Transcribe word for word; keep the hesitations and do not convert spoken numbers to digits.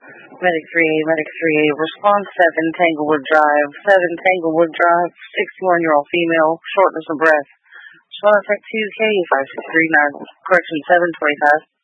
Medic three A, Medic three A, response seven, Tanglewood Drive, seven, Tanglewood Drive, sixty-one-year-old female, shortness of breath. Response at two K, five six three nine, correction seven twenty-five.